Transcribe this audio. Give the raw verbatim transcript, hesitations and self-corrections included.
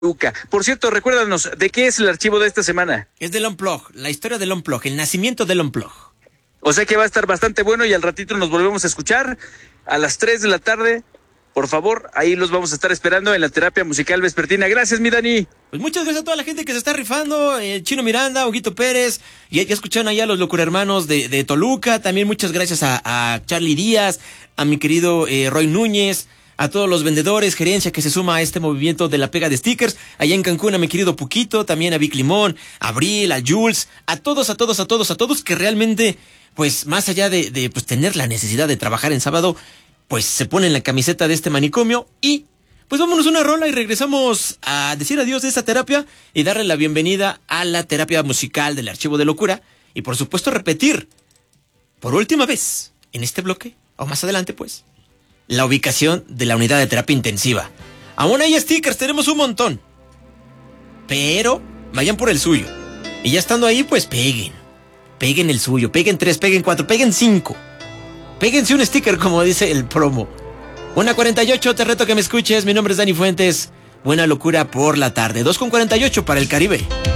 Luca. Por cierto, recuérdanos, ¿de qué es el archivo de esta semana? Es del Unplug, la historia del Unplug, el nacimiento del Unplug. O sea que va a estar bastante bueno y al ratito nos volvemos a escuchar a las tres de la tarde. Por favor, ahí los vamos a estar esperando en la terapia musical vespertina. Gracias, mi Dani. Pues muchas gracias a toda la gente que se está rifando, eh, Chino Miranda, Huguito Pérez, y ya escucharon allá a los locura hermanos de, de Toluca. También muchas gracias a, a Charlie Díaz, a mi querido eh, Roy Núñez, a todos los vendedores, gerencia que se suma a este movimiento de la pega de stickers, allá en Cancún a mi querido Puquito, también a Vic Limón, a Abril, a Jules, a todos, a todos, a todos, a todos que realmente, pues más allá de, de pues tener la necesidad de trabajar en sábado, pues se ponen la camiseta de este manicomio y pues vámonos una rola y regresamos a decir adiós de esta terapia y darle la bienvenida a la terapia musical del Archivo de Locura y por supuesto repetir por última vez en este bloque o más adelante pues la ubicación de la unidad de terapia intensiva. Aún hay stickers, tenemos un montón, pero vayan por el suyo y ya estando ahí pues peguen, peguen el suyo, peguen tres, peguen cuatro, peguen cinco. Péguense un sticker, como dice el promo. Una cuarenta y ocho, te reto que me escuches. Mi nombre es Dani Fuentes. Buena locura por la tarde. Dos con cuarenta y ocho para el Caribe.